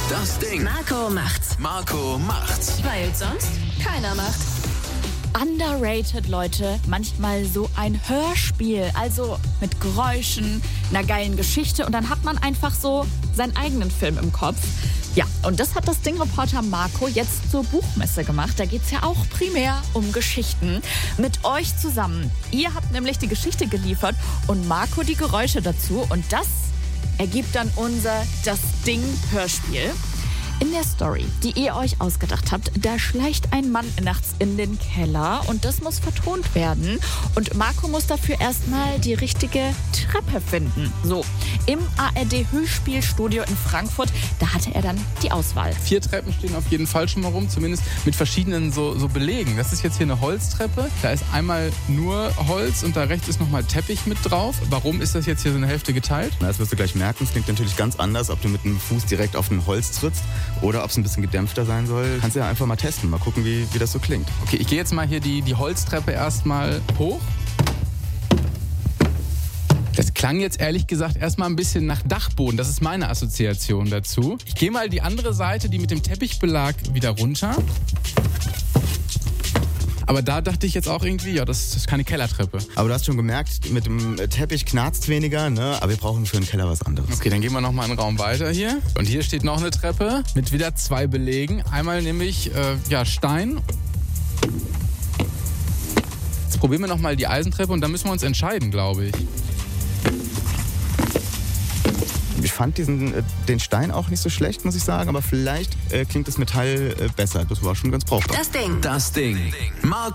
Das Ding. Marco macht's. Marco macht's. Weil sonst keiner macht. Underrated, Leute. Manchmal so ein Hörspiel. Also mit Geräuschen, einer geilen Geschichte. Und dann hat man einfach so seinen eigenen Film im Kopf. Ja, und das hat das Ding-Reporter Marco jetzt zur Buchmesse gemacht. Da geht's ja auch primär um Geschichten. Mit euch zusammen. Ihr habt nämlich die Geschichte geliefert und Marco die Geräusche dazu. Und das ergibt dann unser Das Ding-Hörspiel. In der Story, die ihr euch ausgedacht habt, da schleicht ein Mann nachts in den Keller und das muss vertont werden. Und Marco muss dafür erstmal die richtige Treppe finden. So, im ARD-Hörspielstudio in Frankfurt, da hatte er dann die Auswahl. 4 Treppen stehen auf jeden Fall schon mal rum, zumindest mit verschiedenen so Belegen. Das ist jetzt hier eine Holztreppe. Da ist einmal nur Holz und da rechts ist nochmal Teppich mit drauf. Warum ist das jetzt hier so eine Hälfte geteilt? Das wirst du gleich merken. Es klingt natürlich ganz anders, ob du mit dem Fuß direkt auf den Holz trittst oder ob es ein bisschen gedämpfter sein soll. Kannst du ja einfach mal testen, mal gucken, wie das so klingt. Okay, ich gehe jetzt mal hier die Holztreppe erstmal hoch. Das klang jetzt ehrlich gesagt erstmal ein bisschen nach Dachboden. Das ist meine Assoziation dazu. Ich gehe mal die andere Seite, die mit dem Teppichbelag, wieder runter. Aber da dachte ich jetzt auch irgendwie, ja, das ist keine Kellertreppe. Aber du hast schon gemerkt, mit dem Teppich knarzt weniger, ne? Aber wir brauchen für den Keller was anderes. Okay, dann gehen wir nochmal einen Raum weiter hier. Und hier steht noch eine Treppe mit wieder 2 Belegen. Einmal nämlich Stein. Jetzt probieren wir nochmal die Eisentreppe und dann müssen wir uns entscheiden, glaube ich. Ich fand den Stein auch nicht so schlecht, muss ich sagen. Aber vielleicht klingt das Metall besser. Das war schon ganz brauchbar. Das Ding. Das Ding. Marco